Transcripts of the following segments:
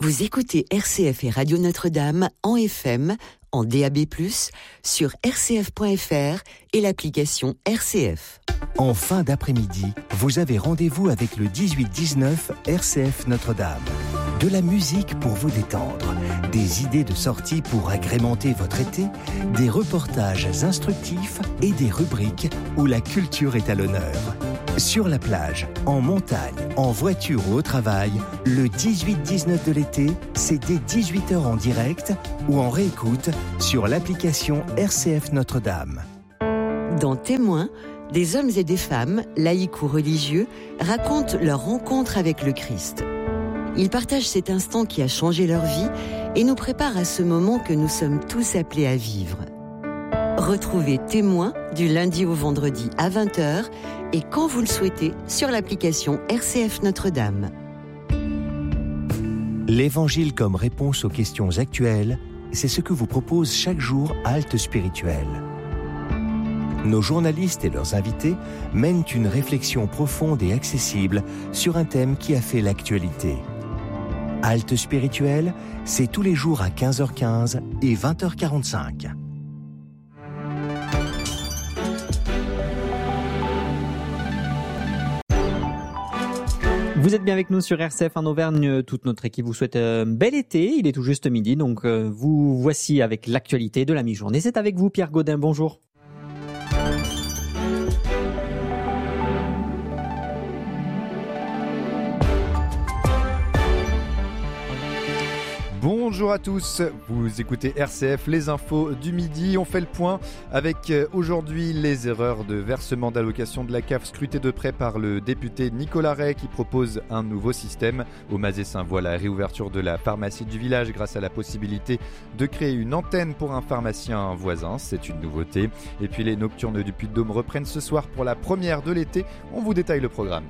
Vous écoutez RCF et Radio Notre-Dame en FM, en DAB+, sur rcf.fr et l'application RCF. En fin d'après-midi, vous avez rendez-vous avec le 18-19 RCF Notre-Dame. De la musique pour vous détendre, des idées de sortie pour agrémenter votre été, des reportages instructifs et des rubriques où la culture est à l'honneur. Sur la plage, en montagne, en voiture ou au travail, le 18-19 de l'été, c'est dès 18h en direct ou en réécoute sur l'application RCF Notre-Dame. Dans Témoins, des hommes et des femmes, laïcs ou religieux, racontent leur rencontre avec le Christ. Ils partagent cet instant qui a changé leur vie et nous préparent à ce moment que nous sommes tous appelés à vivre. Retrouvez Témoins du lundi au vendredi à 20h et quand vous le souhaitez sur l'application RCF Notre-Dame. L'Évangile comme réponse aux questions actuelles, c'est ce que vous propose chaque jour Halte Spirituelle. Nos journalistes et leurs invités mènent une réflexion profonde et accessible sur un thème qui a fait l'actualité. Halte Spirituelle, c'est tous les jours à 15h15 et 20h45. Vous êtes bien avec nous sur RCF en Auvergne. Toute notre équipe vous souhaite un bel été. Il est tout juste midi, donc vous voici avec l'actualité de la mi-journée. C'est avec vous, Pierre Gaudin. Bonjour. Bonjour à tous, vous écoutez RCF, les infos du midi. On fait le point avec aujourd'hui les erreurs de versement d'allocation de la CAF scrutées de près par le député Nicolas Ray qui propose un nouveau système. Au Mazet-Saint-Voix, la réouverture de la pharmacie du village grâce à la possibilité de créer une antenne pour un pharmacien voisin, c'est une nouveauté. Et puis les nocturnes du Puy-de-Dôme reprennent ce soir pour la première de l'été. On vous détaille le programme.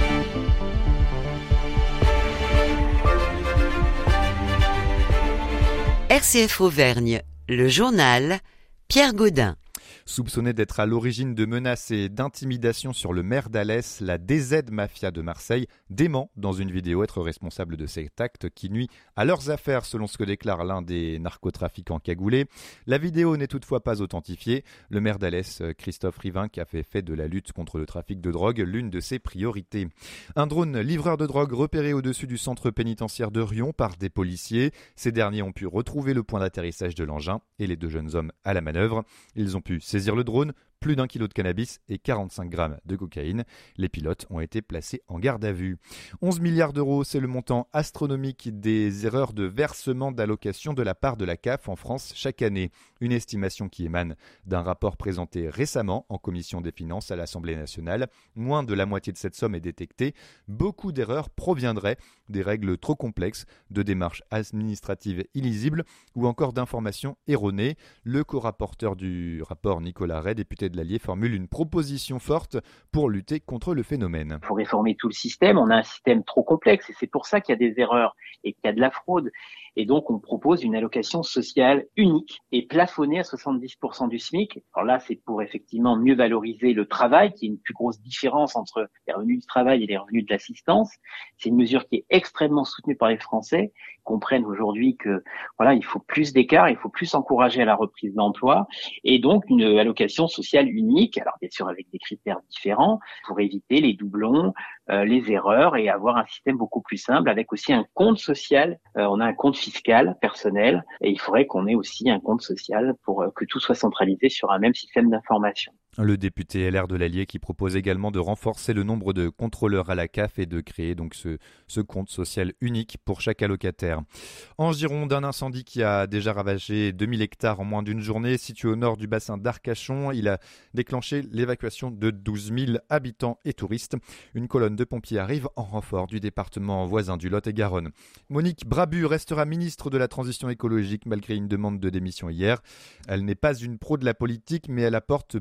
RCF Auvergne, le journal, Pierre Gaudin. Soupçonné d'être à l'origine de menaces et d'intimidations sur le maire d'Alès, la DZ Mafia de Marseille dément dans une vidéo être responsable de cet acte qui nuit à leurs affaires selon ce que déclare l'un des narcotrafiquants cagoulés. La vidéo n'est toutefois pas authentifiée. Le maire d'Alès, Christophe Rivin, qui a fait de la lutte contre le trafic de drogue l'une de ses priorités. Un drone livreur de drogue repéré au-dessus du centre pénitentiaire de Riom par des policiers. Ces derniers ont pu retrouver le point d'atterrissage de l'engin et les deux jeunes hommes à la manœuvre. Ils ont pu saisir le drone, plus d'1 kilo de cannabis et 45 grammes de cocaïne. Les pilotes ont été placés en garde à vue. 11 milliards d'euros, c'est le montant astronomique des erreurs de versement d'allocation de la part de la CAF en France chaque année. Une estimation qui émane d'un rapport présenté récemment en commission des finances à l'Assemblée nationale. Moins de la moitié de cette somme est détectée. Beaucoup d'erreurs proviendraient des règles trop complexes, de démarches administratives illisibles ou encore d'informations erronées. Le co-rapporteur du rapport, Nicolas Ray, député de l'Allier, formule une proposition forte pour lutter contre le phénomène. Il faut réformer tout le système. On a un système trop complexe et c'est pour ça qu'il y a des erreurs et qu'il y a de la fraude. Et donc, on propose une allocation sociale unique et plafonnée à 70% du SMIC. Alors là, c'est pour effectivement mieux valoriser le travail, qui est une plus grosse différence entre les revenus du travail et les revenus de l'assistance. C'est une mesure qui est extrêmement soutenue par les Français, qui comprennent aujourd'hui que voilà, il faut plus d'écart, il faut plus encourager à la reprise d'emploi. Et donc, une allocation sociale unique, alors bien sûr avec des critères différents, pour éviter les doublons, les erreurs et avoir un système beaucoup plus simple avec aussi un compte social. On a un compte fiscal, personnel, et il faudrait qu'on ait aussi un compte social pour que tout soit centralisé sur un même système d'information. Le député LR de l'Allier qui propose également de renforcer le nombre de contrôleurs à la CAF et de créer donc ce compte social unique pour chaque allocataire. En Gironde, un incendie qui a déjà ravagé 2000 hectares en moins d'une journée, situé au nord du bassin d'Arcachon. Il a déclenché l'évacuation de 12 000 habitants et touristes. Une colonne de pompiers arrive en renfort du département voisin du Lot-et-Garonne. Monique Brabu restera ministre de la Transition écologique malgré une demande de démission hier. Elle n'est pas une pro de la politique, mais elle apporte beaucoup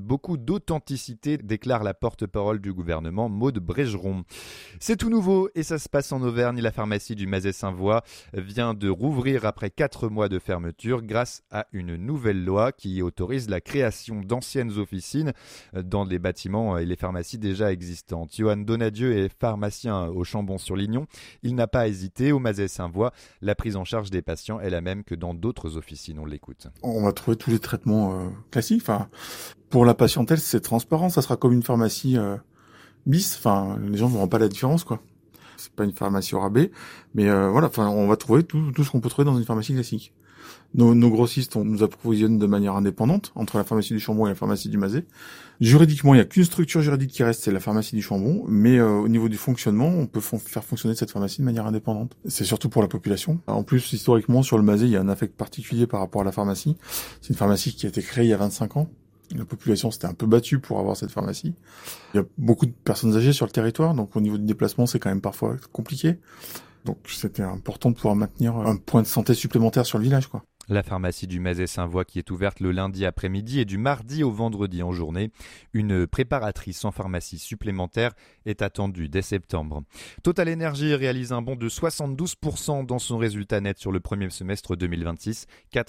d'authenticité, déclare la porte-parole du gouvernement Maude Brégeron. C'est tout nouveau et ça se passe en Auvergne. La pharmacie du Mazet-Saint-Voix vient de rouvrir après 4 mois de fermeture grâce à une nouvelle loi qui autorise la création d'anciennes officines dans les bâtiments et les pharmacies déjà existantes. Johan Donadieu est pharmacien au Chambon-sur-Lignon. Il n'a pas hésité. Au Mazet-Saint-Voix, la prise en charge des patients est la même que dans d'autres officines. On l'écoute. On va trouver tous les traitements classiques. Enfin, pour la patientèle, c'est transparent. Ça sera comme une pharmacie bis. Enfin, les gens ne verront pas la différence, quoi. C'est pas une pharmacie au rabais, mais voilà. Enfin, on va trouver tout ce qu'on peut trouver dans une pharmacie classique. Nos grossistes, on nous approvisionnent de manière indépendante entre la pharmacie du Chambon et la pharmacie du Mazet. Juridiquement, il n'y a qu'une structure juridique qui reste, c'est la pharmacie du Chambon, mais au niveau du fonctionnement, on peut faire fonctionner cette pharmacie de manière indépendante. C'est surtout pour la population. En plus, historiquement, sur le Mazet, il y a un affect particulier par rapport à la pharmacie. C'est une pharmacie qui a été créée il y a 25 ans. La population s'était un peu battue pour avoir cette pharmacie. Il y a beaucoup de personnes âgées sur le territoire, donc au niveau du déplacement, c'est quand même parfois compliqué. Donc c'était important de pouvoir maintenir un point de santé supplémentaire sur le village, quoi. La pharmacie du Mazet-Saint-Voix qui est ouverte le lundi après-midi et du mardi au vendredi en journée. Une préparatrice en pharmacie supplémentaire est attendue dès septembre. Total Energy réalise un bond de 72% dans son résultat net sur le premier semestre 2026.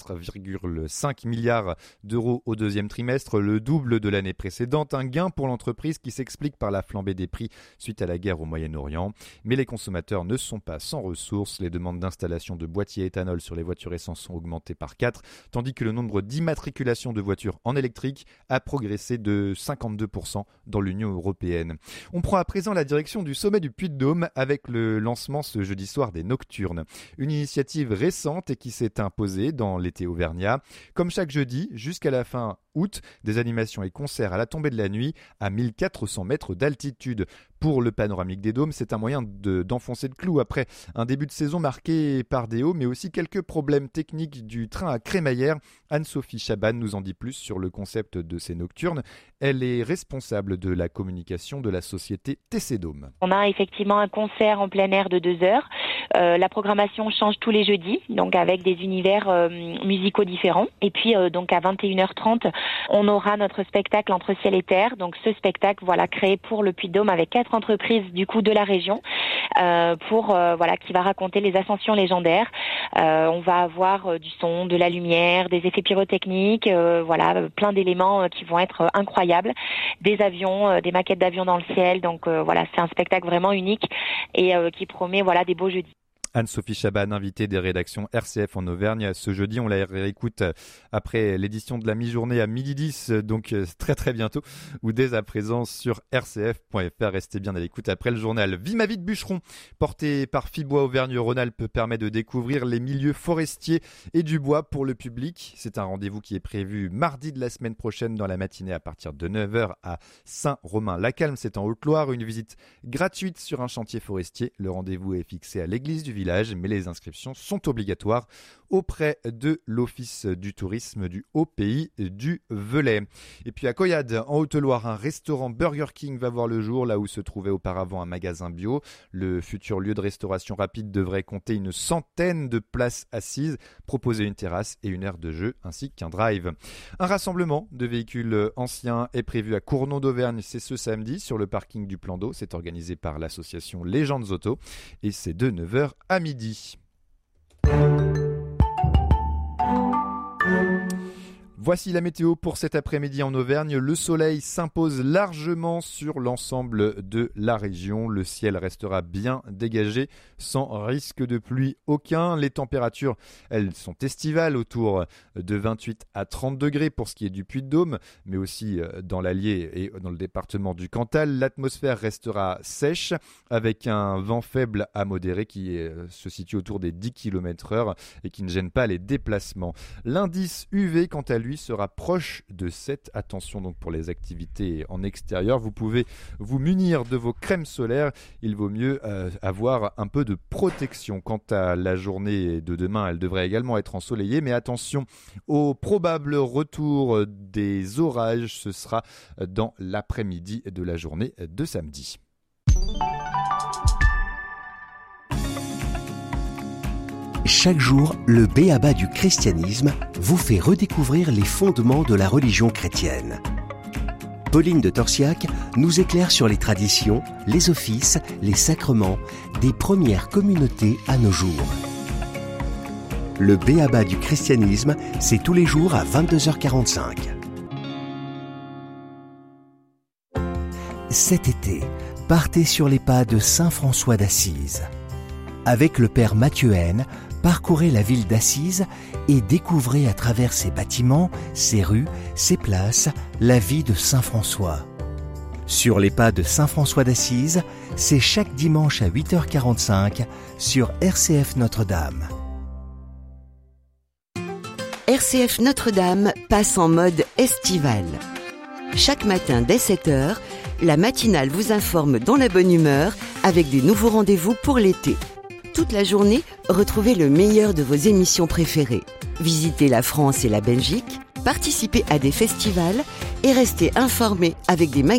4,5 milliards d'euros au deuxième trimestre, le double de l'année précédente. Un gain pour l'entreprise qui s'explique par la flambée des prix suite à la guerre au Moyen-Orient. Mais les consommateurs ne sont pas sans ressources. Les demandes d'installation de boîtiers éthanol sur les voitures essence sont augmentées par 4, tandis que le nombre d'immatriculations de voitures en électrique a progressé de 52% dans l'Union européenne. On prend à présent la direction du sommet du Puy-de-Dôme avec le lancement ce jeudi soir des Nocturnes. Une initiative récente et qui s'est imposée dans l'été auvergnat. Comme chaque jeudi, jusqu'à la fin août, des animations et concerts à la tombée de la nuit à 1400 mètres d'altitude. Pour le panoramique des dômes, c'est un moyen d'enfoncer le clou après un début de saison marqué par des hauts, mais aussi quelques problèmes techniques du train à crémaillère. Anne-Sophie Chaban nous en dit plus sur le concept de ces nocturnes. Elle est responsable de la communication de la société TC Dôme. On a effectivement un concert en plein air de 2 heures. La programmation change tous les jeudis, donc avec des univers musicaux différents. Et puis donc à 21h30, on aura notre spectacle Entre ciel et terre. Donc ce spectacle, créé pour le Puy-de-Dôme avec 4 entreprises du coup de la région, qui va raconter les ascensions légendaires. On va avoir du son, de la lumière, des effets pyrotechniques, plein d'éléments qui vont être incroyables. Des avions, des maquettes d'avions dans le ciel. Donc c'est un spectacle vraiment unique et qui promet des beaux jeudis. Anne-Sophie Chaban, invitée des rédactions RCF en Auvergne. Ce jeudi, on la réécoute après l'édition de la mi-journée à 12h10, donc très très bientôt, ou dès à présent sur rcf.fr. Restez bien à l'écoute après le journal. Vie ma vie de bûcheron, porté par Fibois Auvergne-Rhône-Alpes, permet de découvrir les milieux forestiers et du bois pour le public. C'est un rendez-vous qui est prévu mardi de la semaine prochaine dans la matinée à partir de 9h à Saint-Romain-la-Calme. C'est en Haute-Loire, une visite gratuite sur un chantier forestier. Le rendez-vous est fixé à l'église du village, mais les inscriptions sont obligatoires auprès de l'Office du tourisme du Haut-Pays du Velay. Et puis à Coyade, en Haute-Loire, un restaurant Burger King va voir le jour, là où se trouvait auparavant un magasin bio. Le futur lieu de restauration rapide devrait compter une 100aine de places assises, proposer une terrasse et une aire de jeu, ainsi qu'un drive. Un rassemblement de véhicules anciens est prévu à Cournon d'Auvergne, c'est ce samedi, sur le parking du Plan d'Eau. C'est organisé par l'association Légendes Auto et c'est de 9h à midi. Voici la météo pour cet après-midi en Auvergne. Le soleil s'impose largement sur l'ensemble de la région. Le ciel restera bien dégagé, sans risque de pluie aucun. Les températures, elles sont estivales, autour de 28 à 30 degrés pour ce qui est du Puy-de-Dôme, mais aussi dans l'Allier et dans le département du Cantal. L'atmosphère restera sèche, avec un vent faible à modéré qui se situe autour des 10 km/h et qui ne gêne pas les déplacements. L'indice UV, quant à lui, sera proche de 7. Attention donc pour les activités en extérieur. Vous pouvez vous munir de vos crèmes solaires. Il vaut mieux avoir un peu de protection. Quant à la journée de demain, elle devrait également être ensoleillée. Mais attention au probable retour des orages. Ce sera dans l'après-midi de la journée de samedi. Chaque jour, le b.a.-ba du christianisme vous fait redécouvrir les fondements de la religion chrétienne. Pauline de Torsiac nous éclaire sur les traditions, les offices, les sacrements des premières communautés à nos jours. Le b.a.-ba du christianisme, c'est tous les jours à 22h45. Cet été, partez sur les pas de Saint François d'Assise. Avec le père Mathieu Haine, parcourez la ville d'Assise et découvrez à travers ses bâtiments, ses rues, ses places, la vie de Saint François. Sur les pas de Saint François d'Assise, c'est chaque dimanche à 8h45 sur RCF Notre-Dame. RCF Notre-Dame passe en mode estival. Chaque matin dès 7h, la matinale vous informe dans la bonne humeur avec des nouveaux rendez-vous pour l'été. Toute la journée, retrouvez le meilleur de vos émissions préférées. Visitez la France et la Belgique, participez à des festivals et restez informés avec des magazines